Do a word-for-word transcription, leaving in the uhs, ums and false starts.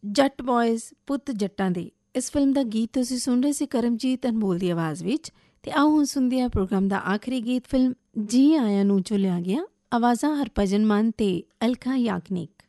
ਜੱਟ ਬॉयਜ਼ ਪੁੱਤ ਜੱਟਾਂ ਦੇ ਇਸ ਫਿਲਮ ਦਾ ਗੀਤ ਤੁਸੀਂ ਸੁਣ ਰਹੇ ਸੀ ਕਰਮਜੀਤ ਅਨਮੋਲ ਦੀ ਆਵਾਜ਼ ਵਿੱਚ। ਅਤੇ ਆਓ ਹੁਣ ਸੁਣਦੇ ਹਾਂ ਪ੍ਰੋਗਰਾਮ ਦਾ ਆਖਰੀ ਗੀਤ ਫਿਲਮ ਜੀ ਆਇਆਂ ਨੂੰ ਚੋਂ ਲਿਆ ਗਿਆ। ਆਵਾਜ਼ਾਂ ਹਰਭਜਨ ਮਾਨ ਅਤੇ ਅਲਕਾ ਯਾਗਨਿਕ।